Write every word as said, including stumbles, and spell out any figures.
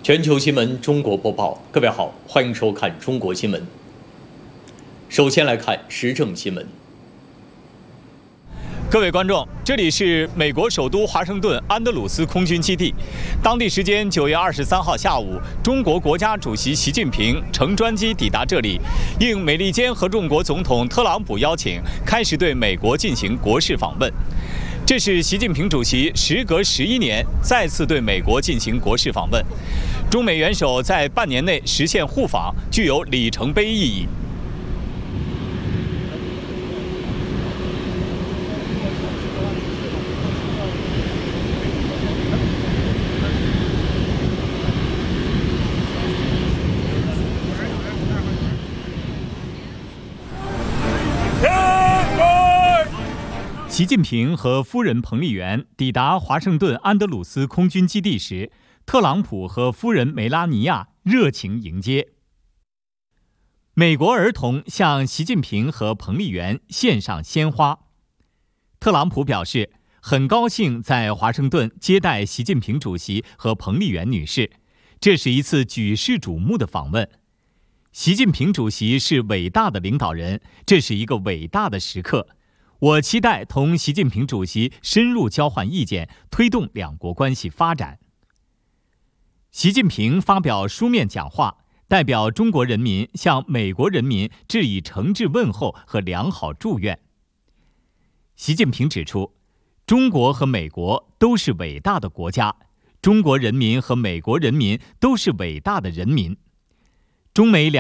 全球新闻中国播报，各位好，欢迎收看中国新闻。首先来看时政新闻。 各位观众，这里是美国首都华盛顿安德鲁斯空军基地。当地时间九月二十三号下午，中国国家主席习近平乘专机抵达这里，应美利坚合众国总统特朗普邀请，开始对美国进行国事访问。这是习近平主席时隔十一年再次对美国进行国事访问，中美元首在半年内实现互访，具有里程碑意义。习近平和夫人彭丽媛抵达华盛顿安德鲁斯空军基地时，特朗普和夫人梅拉尼亚热情迎接。美国儿童向习近平和彭丽媛献上鲜花。特朗普表示，很高兴在华盛顿接待习近平主席和彭丽媛女士，这是一次举世瞩目的访问。习近平主席是伟大的领导人，这是一个伟大的时刻。我期待同习近平主席深入交换意见，推动两国关系发展。习近平发表书面讲话，代表中国人民向美国人民致以诚挚问候和良好祝愿。习近平指出，中国和美国都是伟大的国家，中国人民和美国人民都是伟大的人民。中美两